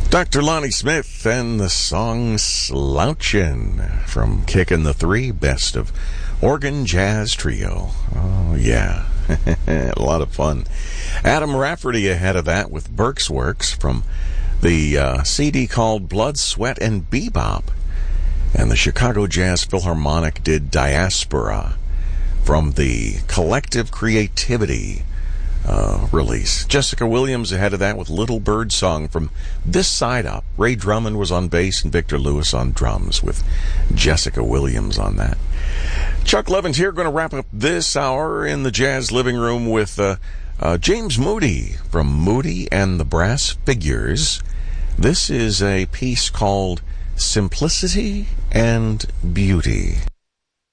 Dr. Lonnie Smith and the song Slouchin' from Kickin' the Three, best of organ jazz trio. Oh, yeah. A lot of fun. Adam Rafferty ahead of that with Burke's Works from the CD called Blood, Sweat, and Bebop. And the Chicago Jazz Philharmonic did Diaspora from the Collective Creativity release. Jessica Williams ahead of that with Little Bird Song from This Side Up. Ray Drummond was on bass and Victor Lewis on drums with Jessica Williams on that. Chuck Levins here, going to wrap up this hour in the Jazz Living Room with James Moody from Moody and the Brass Figures. This is a piece called Simplicity and Beauty.